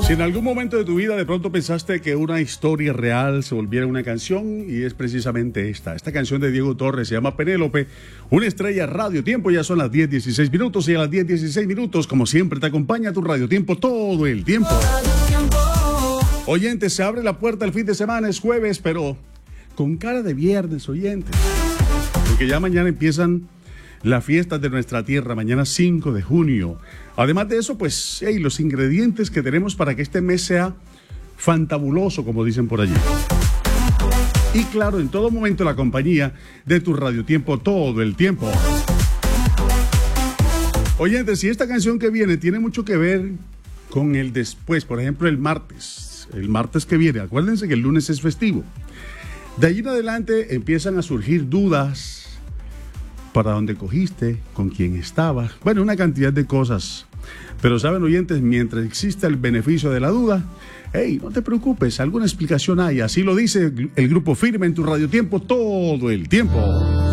Si en algún momento de tu vida de pronto pensaste que una historia real se volviera una canción, y es precisamente esta canción de Diego Torres, se llama Penélope, una estrella Radio Tiempo. Ya son las 10:16 minutos y a las 10:16 minutos, como siempre, te acompaña tu Radio Tiempo todo el tiempo. Oyentes, se abre la puerta el fin de semana, es jueves, pero con cara de viernes, oyentes, porque ya mañana empiezan las fiestas de nuestra tierra, mañana 5 de junio. Además de eso, pues, los ingredientes que tenemos para que este mes sea fantabuloso, como dicen por allí. Y claro, en todo momento la compañía de tu Radio Tiempo todo el tiempo. Oyentes, si esta canción que viene tiene mucho que ver con el después, por ejemplo, el martes que viene, acuérdense que el lunes es festivo. De allí en adelante empiezan a surgir dudas. ¿Para dónde cogiste? ¿Con quién estabas? Bueno, una cantidad de cosas. Pero saben, oyentes, mientras exista el beneficio de la duda, no te preocupes, alguna explicación hay. Así lo dice el Grupo Firme en tu Radio Tiempo todo el tiempo.